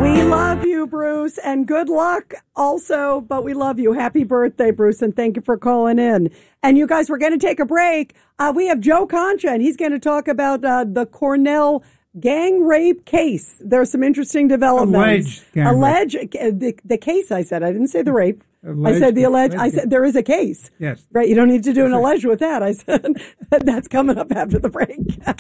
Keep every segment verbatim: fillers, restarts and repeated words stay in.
We love you, Bruce, and good luck also, but we love you. Happy birthday, Bruce, and thank you for calling in. And you guys, we're going to take a break. Uh, we have Joe Concha, and he's going to talk about uh, the Cornell gang rape case. There's some interesting developments. Alleged. Alleged. The, the case, I said. I didn't say the rape. Alleged. I said the alleged. I Alleged. said there is a case. Yes. Right. You don't need to do an alleged with that. I said that's coming up after the break.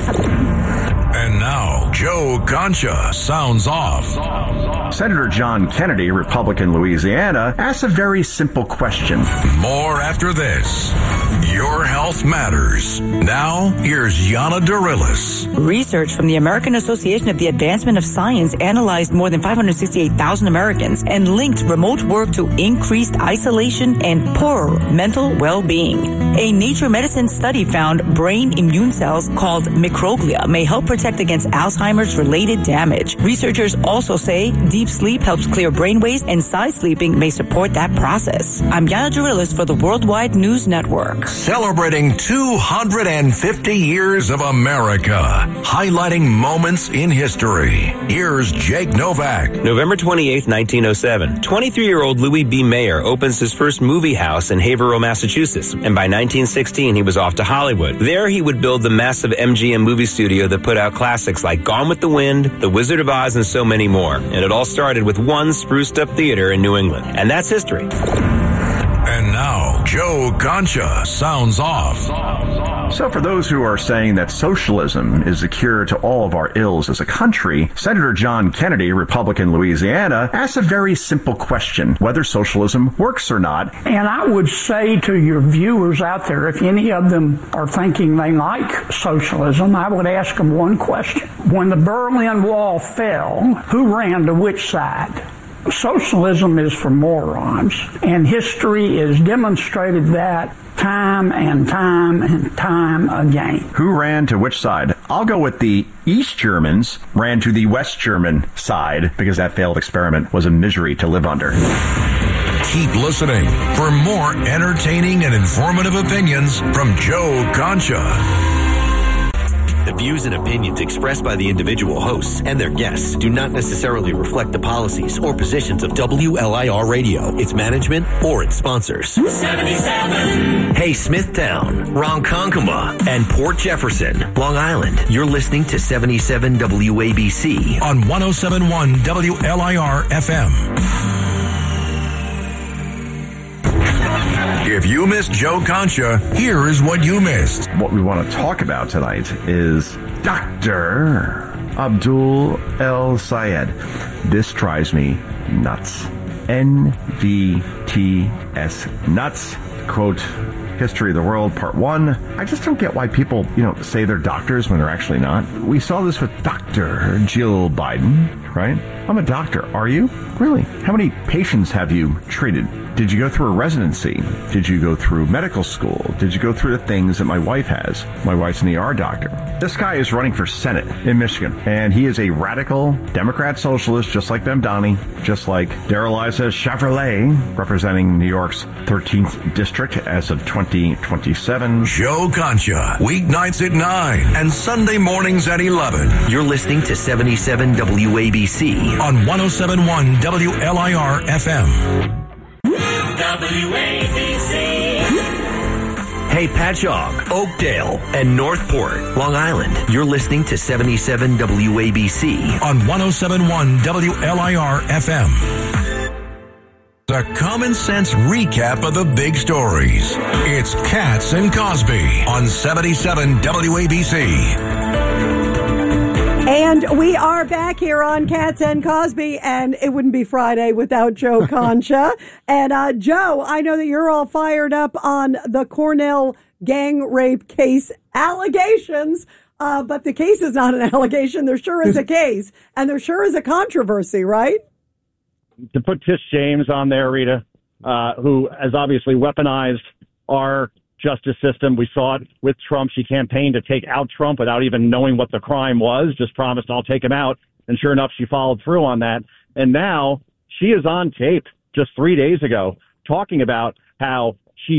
And now, Joe Concha sounds off. Senator John Kennedy, Republican Louisiana, asks a very simple question. More after this. Your health matters. Now, here's Yana Dorillis. Research from the American Association of the Advancement of Science analyzed more than five hundred sixty-eight thousand Americans and linked remote work to increased isolation and poorer mental well-being. A Nature Medicine study found brain immune cells called microglia may help protect against Alzheimer's-related damage. Researchers also say deep sleep helps clear brain waste and side sleeping may support that process. I'm Yana Dorillis for the Worldwide News Network. Celebrating two hundred fifty years of America, highlighting moments in history. Here's Jake Novak. November twenty-eighth, nineteen oh seven, twenty-three-year-old Louis B. Mayer opens his first movie house in Haverhill, Massachusetts, and by nineteen sixteen he was off to Hollywood. There he would build the massive M G M movie studio that put out classics like Gone with the Wind, The Wizard of Oz, and so many more. And it all started with one spruced-up theater in New England. And that's history. And now, Joe Concha sounds off. So for those who are saying that socialism is the cure to all of our ills as a country, Senator John Kennedy, Republican Louisiana, asks a very simple question, whether socialism works or not. And I would say to your viewers out there, if any of them are thinking they like socialism, I would ask them one question. When the Berlin Wall fell, who ran to which side? Socialism is for morons, and history has demonstrated that time and time and time again. Who ran to which side? I'll go with the East Germans ran to the West German side because that failed experiment was a misery to live under. Keep listening for more entertaining and informative opinions from Joe Concha. The views and opinions expressed by the individual hosts and their guests do not necessarily reflect the policies or positions of W L I R Radio, its management, or its sponsors. seventy-seven Hey, Smithtown, Ronkonkoma, and Port Jefferson, Long Island. You're listening to seventy-seven W A B C on one oh seven point one W L I R F M. If you missed Joe Concha, here is what you missed. What we want to talk about tonight is Doctor Abdul El Sayed. This drives me nuts. N V T S nuts. Quote, History of the World, Part one. I just don't get why people, you know, say they're doctors when they're actually not. We saw this with Doctor Jill Biden, right? I'm a doctor. Are you? Really? How many patients have you treated? Did you go through a residency? Did you go through medical school? Did you go through the things that my wife has? My wife's an E R doctor. This guy is running for Senate in Michigan, and he is a radical Democrat socialist, just like Bemdani, just like Darrell-Issa Chevrolet, representing New York's thirteenth district as of twenty twenty-seven. Joe Concha, weeknights at nine and Sunday mornings at eleven. You're listening to seventy-seven W A B C on one oh seven point one W L I R F M. W A B C. Hey, Patchogue, Oakdale, and Northport, Long Island. You're listening to seventy-seven W A B C on one oh seven point one W L I R F M. The common sense recap of the big stories. It's Katz and Cosby on seventy-seven W A B C. And we are back here on Katz and Cosby, and it wouldn't be Friday without Joe Concha. And uh, Joe, I know that you're all fired up on the Cornell gang rape case allegations, uh, but the case is not an allegation. There sure is a case, and there sure is a controversy, right? To put Tish James on there, Rita, uh, who has obviously weaponized our justice system. We saw it with Trump. She campaigned to take out Trump without even knowing what the crime was, just promised, I'll take him out. And sure enough, she followed through on that. And now she is on tape just three days ago talking about how she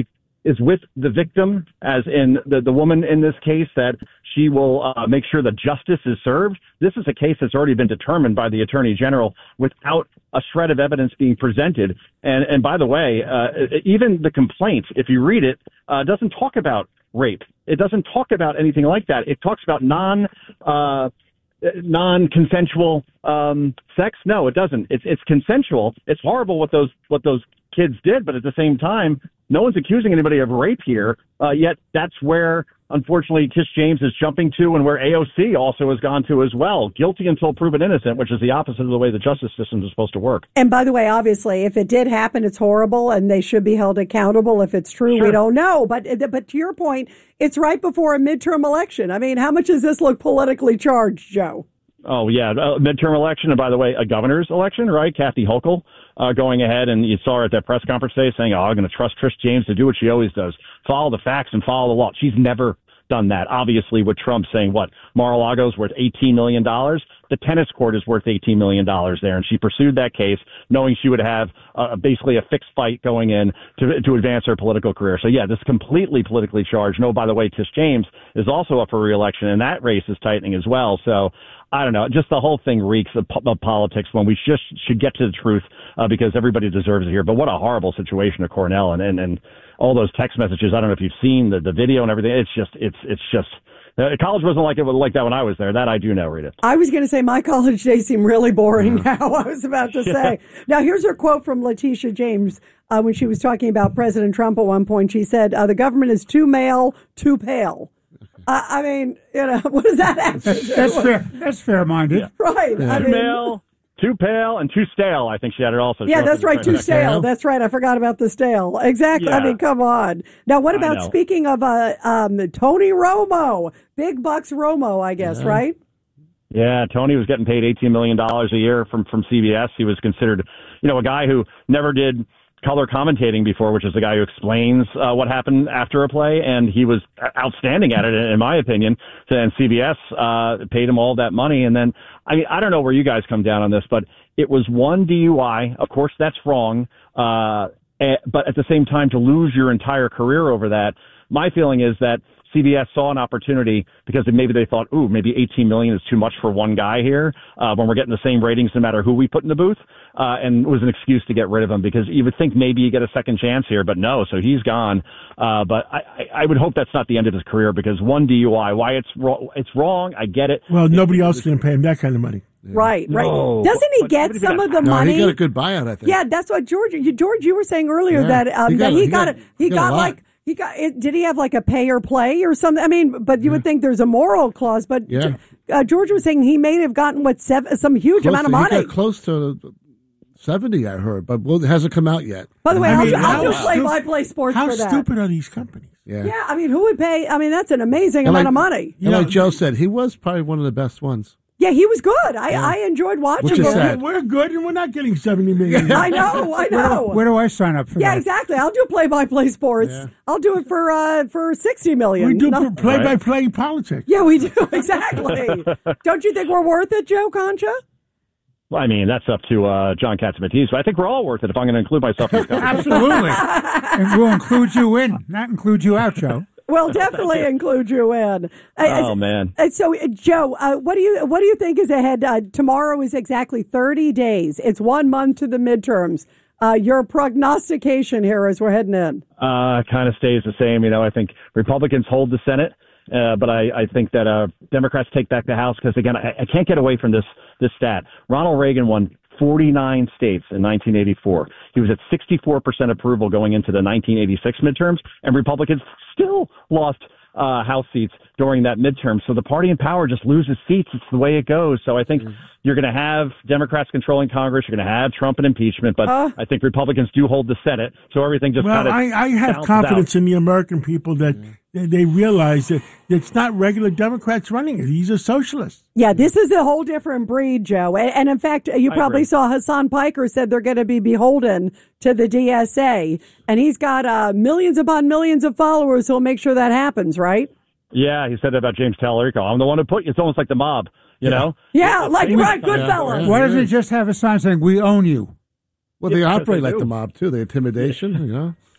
is with the victim, as in the, the woman in this case, that she will uh, make sure that justice is served. This is a case that's already been determined by the Attorney General without a shred of evidence being presented. And, and by the way, uh, even the complaint, if you read it, uh, doesn't talk about rape. It doesn't talk about anything like that. It talks about non, uh, non-consensual um, sex. No, it doesn't. It's it's consensual. It's horrible what those what those kids did, but at the same time, no one's accusing anybody of rape here. Uh, yet that's where, unfortunately, Tish James is jumping to, and where A O C also has gone to as well. Guilty until proven innocent, which is the opposite of the way the justice system is supposed to work. And by the way, obviously, if it did happen, it's horrible, and they should be held accountable. If it's true, Sure. we don't know. But but to your point, it's right before a midterm election. I mean, how much does this look politically charged, Joe? Oh, yeah. Uh, midterm election. And by the way, a governor's election, right? Kathy Hochul uh, going ahead. And you saw her at that press conference today saying, oh, I'm going to trust Trish James to do what she always does. Follow the facts and follow the law. She's never done that. Obviously, with Trump saying, what, Mar-a-Lago's worth eighteen million dollars. The tennis court is worth eighteen million dollars there. And she pursued that case knowing she would have uh, basically a fixed fight going in to to advance her political career. So, yeah, this is completely politically charged. No, by the way, Tish James is also up for re-election, and that race is tightening as well. So, I don't know. Just the whole thing reeks of, of politics when we just should get to the truth uh, because everybody deserves it here. But what a horrible situation at Cornell and, and, and all those text messages. I don't know if you've seen the, the video and everything. It's just, it's, it's just, uh, college wasn't like it was like that when I was there. That I do know, Rita. I was going to say my college days seem really boring Yeah. now. I was about to say. Now, here's her quote from Letitia James uh, when she was talking about President Trump at one point. She said, uh, the government is too male, too pale. Uh, I mean, you know, what does that have to do? That's fair. That's fair-minded. Yeah. Right. Yeah. I Too mean, male, too pale, and too stale. I think she had it also. yeah, that's right. Too Too stale. That's right. I forgot about the stale. Exactly. I Yeah. mean, come on. Now, what I about know. speaking of uh, um, Tony Romo? Big bucks Romo, I guess, Yeah. right? Yeah, Tony was getting paid eighteen million dollars a year from, from C B S. He was considered, you know, a guy who never did color commentating before, which is the guy who explains uh, what happened after a play, and he was outstanding at it, in my opinion. And C B S uh, paid him all that money. And then, I mean, I don't know where you guys come down on this, but it was one D U I. Of course, that's wrong. Uh, but at the same time, to lose your entire career over that, my feeling is that C B S saw an opportunity because maybe they thought, ooh, maybe eighteen million is too much for one guy here uh, when we're getting the same ratings no matter who we put in the booth. Uh, and it was an excuse to get rid of him because you would think maybe you get a second chance here, but no, so he's gone. Uh, but I, I, I would hope that's not the end of his career because one D U I, why it's wrong, it's wrong. I get it. Well, nobody else can pay him that kind of money. Right, right. No. Doesn't he But- get but- some of the No, money? he got a good buyout, I think. Yeah, that's what George. You, George, you were saying earlier Yeah. that um, He got that a- he, he got, got- a, he he got got a lot. like he got. It, did he have like a pay or play or something? I mean, but you would think there's a moral clause. But Yeah. uh, George was saying he may have gotten what seven, some huge Close amount of to- money. He got close to seventy, I heard, but well, it hasn't come out yet. By the way, I I'll, mean, do- I'll do how play-by-play sports How for that. stupid are these companies? Yeah. Yeah, I mean, who would pay? I mean, that's an amazing And amount like- of money. And like Joe said, he was probably one of the best ones. Yeah, he was good. I, I enjoyed watching Which is him. sad. We're good, and we're not getting seventy million. I know, I know. Where do I sign up for Yeah, that? exactly. I'll do play-by-play sports. Yeah. I'll do it for uh, for sixty million. We do No- play-by-play politics. Yeah, we do exactly. Don't you think we're worth it, Joe Concha? Well, I mean, that's up to uh, John Catsimatidis, but I think we're all worth it if I'm going to include myself in this conversation. Absolutely. And we'll include you in, not include you out, Joe. We'll definitely include you in. Oh, man. Uh, So, uh, Joe, uh, what do you what do you think is ahead? Uh, tomorrow is exactly thirty days. It's one month to the midterms. Uh, your prognostication here as we're heading in. Uh, kind of stays the same. You know, I think Republicans hold the Senate, uh, but I, I think that uh, Democrats take back the House because, again, I, I can't get away from this this stat. Ronald Reagan won forty-nine states in nineteen eighty-four. He was at sixty-four percent approval going into the nineteen eighty-six midterms, and Republicans still lost uh, House seats during that midterm. So the party in power just loses seats. It's the way it goes. So I think mm-hmm. you're going to have Democrats controlling Congress. You're going to have Trump and impeachment, but uh, I think Republicans do hold the Senate. So everything just well, kind of I, I have confidence out. in the American people that yeah. they, they realize that it's not regular Democrats running it. He's a socialist. Yeah, this is a whole different breed, Joe. And, and in fact, you probably saw Hassan Piker said they're going to be beholden to the D S A. And he's got uh, millions upon millions of followers who'll make sure that happens, right? Yeah, he said that about James Tallarico. I'm the one who put you. It's almost like the mob, you yeah. know? Yeah, like, right, good yeah, fella. yeah. Why doesn't it just have a sign saying, we own you? Well, they yeah, operate they like do. the mob, too. The intimidation, you know?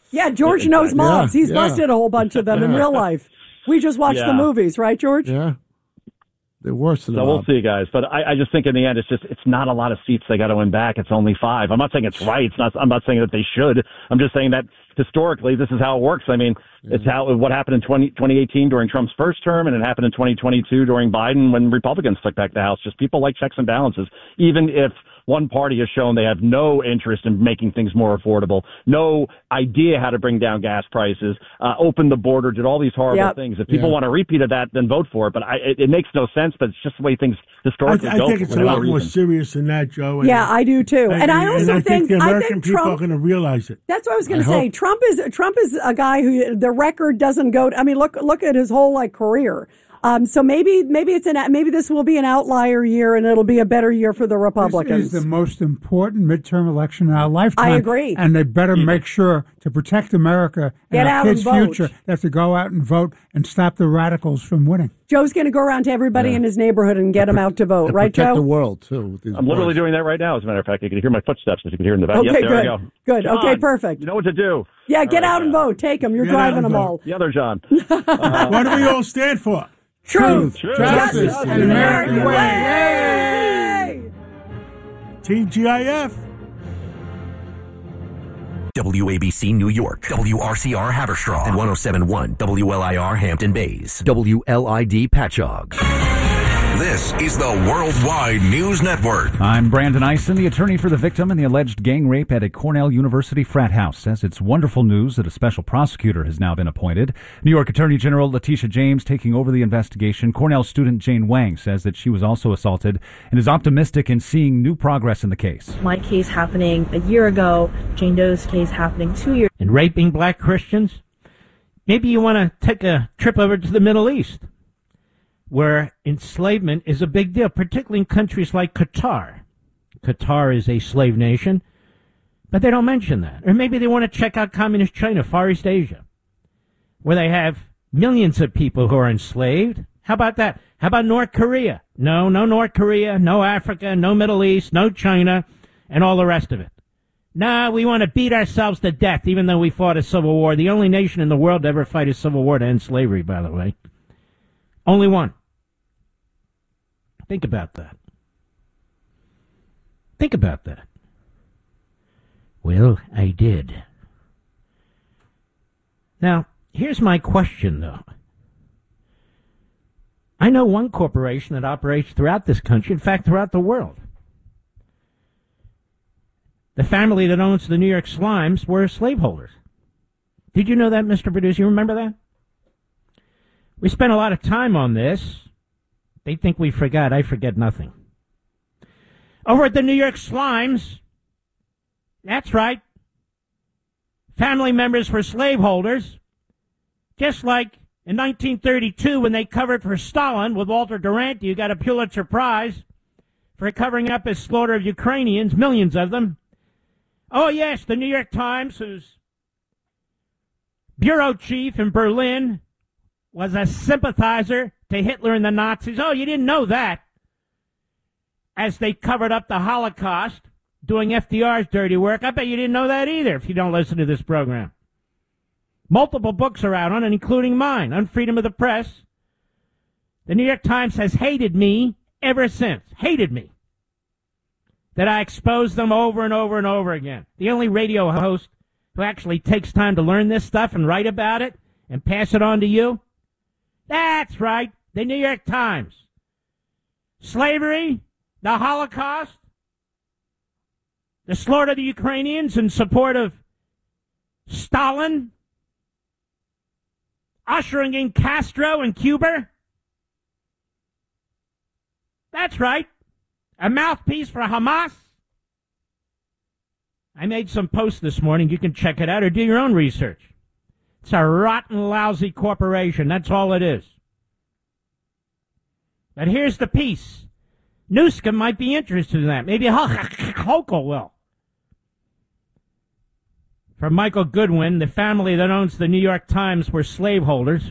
Yeah, George Exactly. knows mobs. Yeah, He's yeah. busted a whole bunch of them in real life. We just watched Yeah. the movies, right, George? Yeah. They're worse than So the we'll mob. see, guys. But I, I just think in the end, it's just it's not a lot of seats they got to win back. It's only five. I'm not saying it's right. It's not. I'm not saying that they should. I'm just saying that historically, this is how it works. I mean, it's how what happened in twenty, twenty eighteen during Trump's first term, and it happened in twenty twenty-two during Biden when Republicans took back the House. Just people like checks and balances, even if one party has shown they have no interest in making things more affordable, no idea how to bring down gas prices, uh, open the border, did all these horrible Yep. things. If people Yeah. want a repeat of that, then vote for it. But I, it, it makes no sense, but it's just the way things I, historically I go. think for it's a whatever lot more reason. serious than that, Joe. And, Yeah, I do too. And, I also I think, the I American think people Trump. are going to realize it. That's what I was going to I say. hope. Trump is Trump is a guy who the record doesn't go. I mean, look look at his whole like career. Um, so maybe maybe it's an maybe this will be an outlier year and it'll be a better year for the Republicans. This is the most important midterm election in our lifetime. I agree. And they better make sure to protect America and Get our out and kids' vote. future. They have to go out and vote and stop the radicals from winning. Joe's going to go around to everybody in his neighborhood and get them out to vote, And right, protect Joe? the world, too. with these I'm literally words. doing that right now. As a matter of fact, you can hear my footsteps as you can hear in the back. Okay, Yep, there good. I go. Good. John, Okay, perfect. You know what to do. Yeah, get All right, out and John. vote. Take them. You're Get out driving and them vote. all. The other John. What do we all stand for? Truth, Truth, justice, justice, and American way. Yay! T G I F. W A B C New York, W R C R Haverstraw, and one oh seven point one W L I R Hampton Bays, W L I D Patchogue. This is the Worldwide News Network. I'm Brandon Eisen. The attorney for the victim in the alleged gang rape at a Cornell University frat house says it's wonderful news that a special prosecutor has now been appointed. New York Attorney General Letitia James taking over the investigation. Cornell student Jane Wang says that she was also assaulted and is optimistic in seeing new progress in the case. My case happening a year ago, Jane Doe's case happening two years. And raping black Christians? Maybe you want to take a trip over to the Middle East, where enslavement is a big deal, particularly in countries like Qatar. Qatar is a slave nation, but they don't mention that. Or maybe they want to check out communist China, Far East Asia, where they have millions of people who are enslaved. How about that? How about North Korea? No, no North Korea, no Africa, no Middle East, no China, and all the rest of it. Nah, we want to beat ourselves to death, even though we fought a civil war. The only nation in the world to ever fight a civil war to end slavery, by the way. Only one. Think about that. Think about that. Well, I did. Now, here's my question, though. I know one corporation that operates throughout this country, in fact, throughout the world. The family that owns the New York Slimes were slaveholders. Did you know that, Mister Producer? You remember that? We spent a lot of time on this. They think we forgot. I forget nothing. Over at the New York Slimes, that's right, family members were slaveholders, just like in nineteen thirty-two when they covered for Stalin with Walter Duranty, who got a Pulitzer Prize for covering up his slaughter of Ukrainians, millions of them. Oh, yes, the New York Times, whose bureau chief in Berlin was a sympathizer to Hitler and the Nazis. Oh, you didn't know that. As they covered up the Holocaust, doing F D R's dirty work. I bet you didn't know that either if you don't listen to this program. Multiple books are out on it, including mine, on freedom of the press. The New York Times has hated me ever since. Hated me. That I expose them over and over and over again. The only radio host who actually takes time to learn this stuff and write about it and pass it on to you. That's right, the New York Times. Slavery, the Holocaust, the slaughter of the Ukrainians in support of Stalin, ushering in Castro in Cuba. That's right, a mouthpiece for Hamas. I made some posts this morning. You can check it out or do your own research. It's a rotten, lousy corporation. That's all it is. But here's the piece. Newscomb might be interested in that. Maybe Hochul will. From Michael Goodwin, the family that owns the New York Times were slaveholders.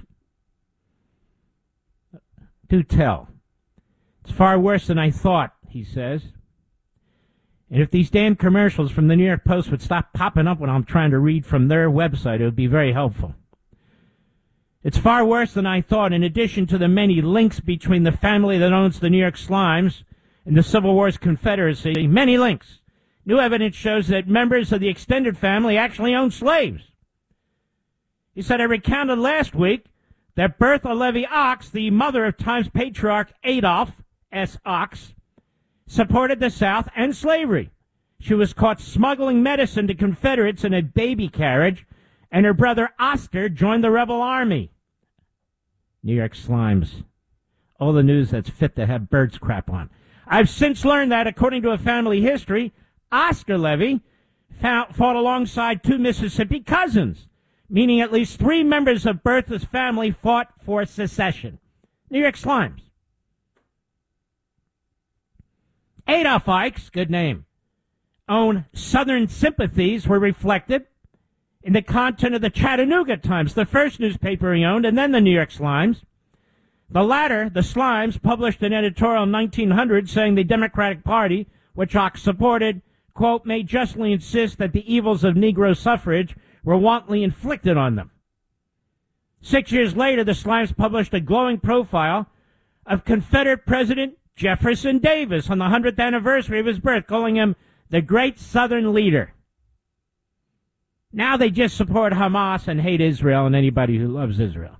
Do tell. It's far worse than I thought, he says. And if these damn commercials from the New York Post would stop popping up when I'm trying to read from their website, it would be very helpful. It's far worse than I thought. In addition to the many links between the family that owns the New York Slimes and the Civil War's Confederacy, many links. New evidence shows that members of the extended family actually owned slaves. He said, I recounted last week that Bertha Levy Ox, the mother of Times patriarch Adolph S. Ox, supported the South and slavery. She was caught smuggling medicine to Confederates in a baby carriage, and her brother Oscar joined the rebel army. New York Slimes. All the news that's fit to have birds crap on. I've since learned that, according to a family history, Oscar Levy fought, fought alongside two Mississippi cousins, meaning at least three members of Bertha's family fought for secession. New York Slimes. Adolph Ikes, good name, own Southern sympathies were reflected in the content of the Chattanooga Times, the first newspaper he owned, and then the New York Slimes. The latter, the Slimes, published an editorial in nineteen hundred saying the Democratic Party, which Ox supported, quote, may justly insist that the evils of Negro suffrage were wantonly inflicted on them. Six years later, the Slimes published a glowing profile of Confederate President Jefferson Davis on the hundredth anniversary of his birth, calling him the great Southern leader. Now they just support Hamas and hate Israel and anybody who loves Israel.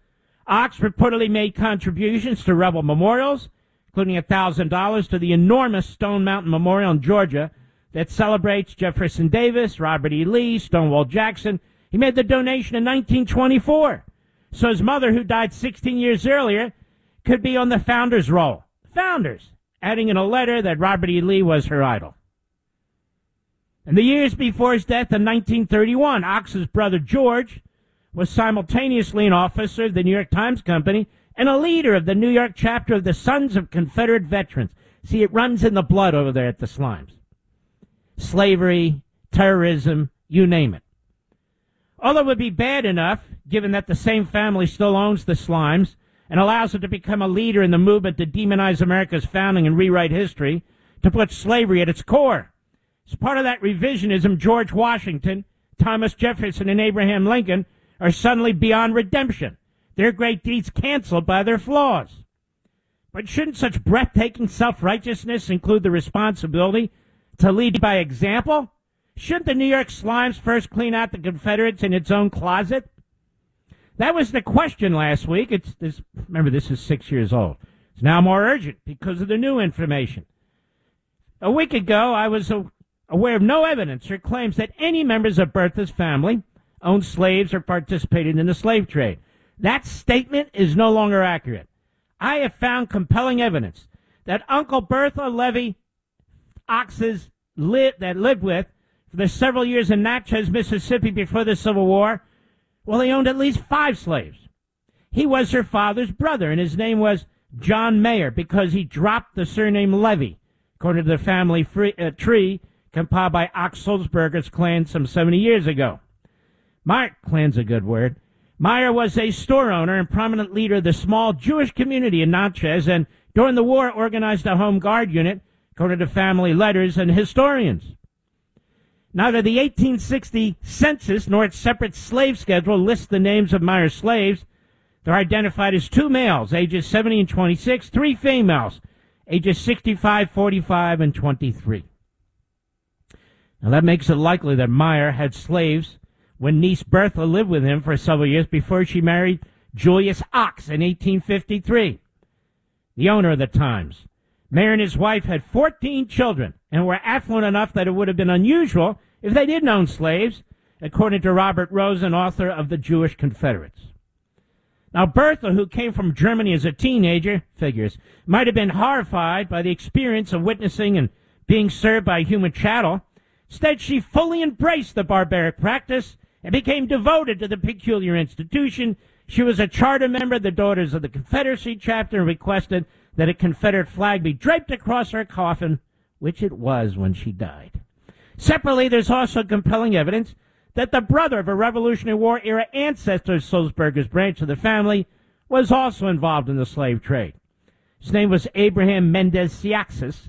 Ox reportedly made contributions to rebel memorials, including one thousand dollars to the enormous Stone Mountain Memorial in Georgia that celebrates Jefferson Davis, Robert E. Lee, Stonewall Jackson. He made the donation in nineteen twenty-four, so his mother, who died sixteen years earlier, could be on the founders' roll. Founders, adding in a letter that Robert E. Lee was her idol. In the years before his death in nineteen thirty-one, Ox's brother George was simultaneously an officer of the New York Times Company and a leader of the New York chapter of the Sons of Confederate Veterans. See, it runs in the blood over there at the Slimes. Slavery, terrorism, you name it. Although it would be bad enough, given that the same family still owns the Slimes and allows it to become a leader in the movement to demonize America's founding and rewrite history, to put slavery at its core. As part of that revisionism, George Washington, Thomas Jefferson, and Abraham Lincoln are suddenly beyond redemption, their great deeds canceled by their flaws. But shouldn't such breathtaking self-righteousness include the responsibility to lead by example? Shouldn't the New York Slimes first clean out the Confederates in its own closet? That was the question last week. It's this. Remember, this is six years old. It's now more urgent because of the new information. A week ago, I was a, aware of no evidence or claims that any members of Bertha's family owned slaves or participated in the slave trade. That statement is no longer accurate. I have found compelling evidence that Uncle Bertha Levy Oxes li- that lived with for the several years in Natchez, Mississippi before the Civil War, well, he owned at least five slaves. He was her father's brother, and his name was John Mayer because he dropped the surname Levy, according to the family free, uh, tree compiled by Ox Sulzberger's clan some seventy years ago. Meyer, clan's a good word. Meyer was a store owner and prominent leader of the small Jewish community in Natchez, and during the war organized a home guard unit, according to family letters and historians. Neither the eighteen sixty census nor its separate slave schedule lists the names of Meyer's slaves. They're identified as two males, ages seventy and twenty-six, three females, ages sixty-five, forty-five, and twenty-three. Now that makes it likely that Meyer had slaves when niece Bertha lived with him for several years before she married Julius Ox in eighteen fifty-three, the owner of the Times. Mayer and his wife had fourteen children and were affluent enough that it would have been unusual if they didn't own slaves, according to Robert Rosen, author of The Jewish Confederates. Now, Bertha, who came from Germany as a teenager, figures, might have been horrified by the experience of witnessing and being served by human chattel. Instead, she fully embraced the barbaric practice and became devoted to the peculiar institution. She was a charter member of the Daughters of the Confederacy chapter and requested that a Confederate flag be draped across her coffin, which it was when she died. Separately, there's also compelling evidence that the brother of a Revolutionary War-era ancestor of Sulzberger's branch of the family was also involved in the slave trade. His name was Abraham Mendez Siaxis,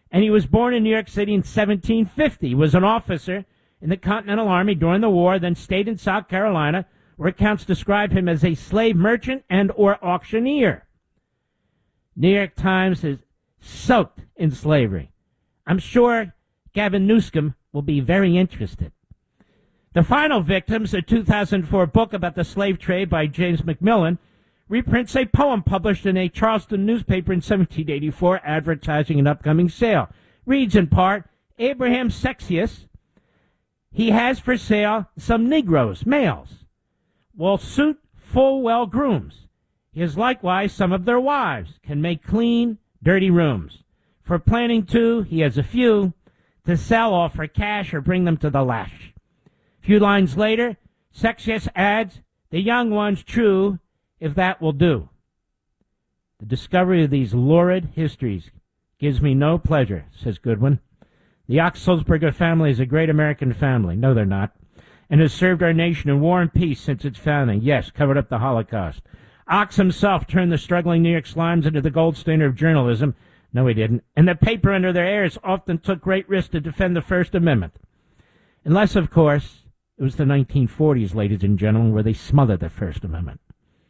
And he was born in New York City in seventeen fifty. He was an officer in the Continental Army during the war, then stayed in South Carolina, where accounts describe him as a slave merchant and or auctioneer. New York Times is soaked in slavery. I'm sure Gavin Newsom will be very interested. The final victims, a two thousand four book about the slave trade by James Macmillan, reprints a poem published in a Charleston newspaper in seventeen eighty-four advertising an upcoming sale. Reads in part, Abraham Sexius, he has for sale some Negroes, males, will suit full well grooms. He has likewise some of their wives, can make clean, dirty rooms. For planning to, he has a few, to sell off for cash or bring them to the lash. A few lines later, Sexius adds, the young ones true, if that will do. The discovery of these lurid histories gives me no pleasure, says Goodwin. The Ox-Sulzberger family is a great American family. No, they're not. And has served our nation in war and peace since its founding. Yes, covered up the Holocaust. Ox himself turned the struggling New York Slimes into the gold standard of journalism. No, he didn't. And the paper under their heirs often took great risks to defend the First Amendment. Unless, of course, it was the nineteen forties, ladies and gentlemen, where they smothered the First Amendment.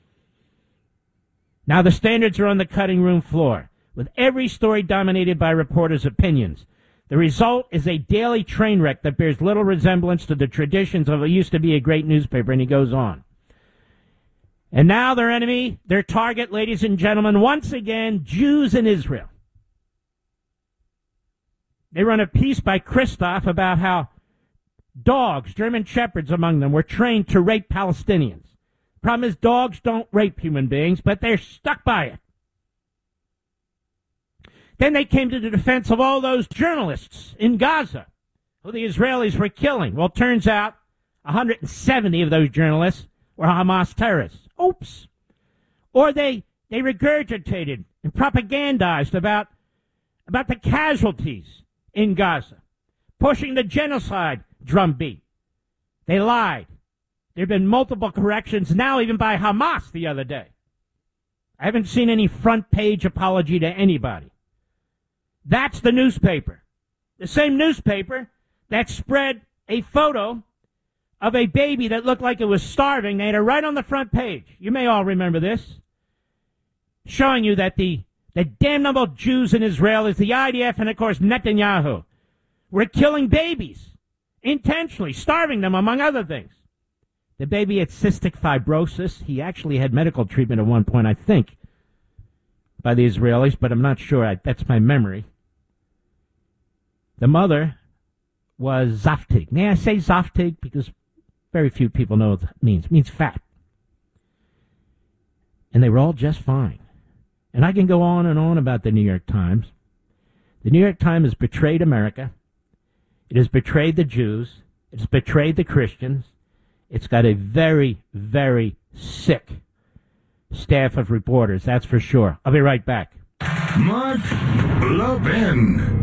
Now the standards are on the cutting room floor, with every story dominated by reporters' opinions. The result is a daily train wreck that bears little resemblance to the traditions of what used to be a great newspaper, and he goes on. And now their enemy, their target, ladies and gentlemen, once again, Jews in Israel. They run a piece by Christoph about how dogs, German shepherds among them, were trained to rape Palestinians. Problem is, dogs don't rape human beings, but they're stuck by it. Then they came to the defense of all those journalists in Gaza who the Israelis were killing. Well, it turns out one hundred seventy of those journalists were Hamas terrorists. Oops. Or they, they regurgitated and propagandized about, about the casualties in Gaza, pushing the genocide drumbeat. They lied. There have been multiple corrections now, even by Hamas the other day. I haven't seen any front page apology to anybody. That's the newspaper. The same newspaper that spread a photo of a baby that looked like it was starving. They had it right on the front page. You may all remember this. Showing you that the, the damnable Jews in Israel is the I D F and, of course, Netanyahu were killing babies intentionally, starving them, among other things. The baby had cystic fibrosis. He actually had medical treatment at one point, I think, by the Israelis, but I'm not sure. I, that's my memory. The mother was Zaftig. May I say Zaftig? Because very few people know what it means. It means fat. And they were all just fine. And I can go on and on about the New York Times. The New York Times has betrayed America. It has betrayed the Jews. It's betrayed the Christians. It's got a very, very sick staff of reporters, that's for sure. I'll be right back. Mark Levin.